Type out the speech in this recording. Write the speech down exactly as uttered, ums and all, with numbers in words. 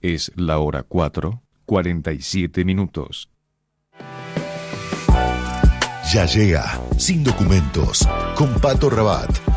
Es la hora cuatro, cuarenta y siete minutos. Ya llega Sin Documentos con Pato Rabat.